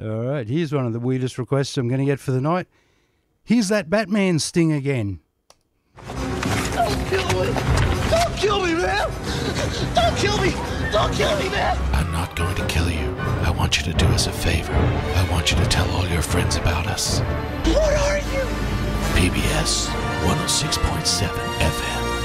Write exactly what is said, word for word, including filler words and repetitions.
All right, here's one of the weirdest requests I'm going to get for the night. Here's that Batman sting again. Don't kill me! Don't kill me, man! Don't kill me! Don't kill me, man! I'm not going to kill you. I want you to do us a favor. I want you to tell all your friends about us. What are you? P B S one oh six point seven F M.